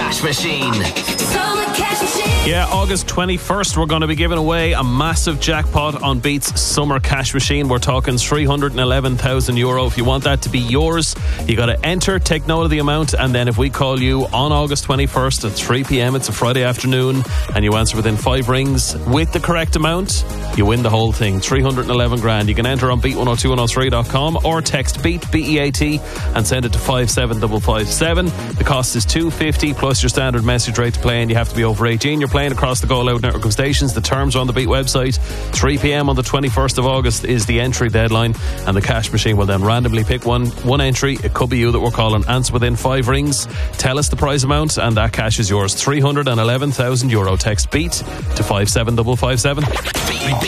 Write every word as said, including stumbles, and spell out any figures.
Cash Machine. Summer Cash Machine. Yeah, August twenty-first, we're going to be giving away a massive jackpot on Beat's Summer Cash Machine. We're talking three hundred eleven thousand euro. If you want that to be yours, you got to enter, take note of the amount, and then if we call you on August twenty-first at three p.m, it's a Friday afternoon, and you answer within five rings with the correct amount, you win the whole thing. three hundred eleven grand. You can enter on beat one oh two one oh three dot com or text BEAT, B E A T, and send it to five seven five five seven. The cost is two hundred fifty plus your standard message rate to play, and you have to be over eighteen. You're playing across the Go Loud network of stations. The terms are on the Beat website. three p.m. on the twenty-first of August is the entry deadline, and the cash machine will then randomly pick one one entry. It could be you that we're calling. Answer within five rings. Tell us the prize amount, and that cash is yours. three hundred eleven thousand euro. Text BEAT to five seven five five seven.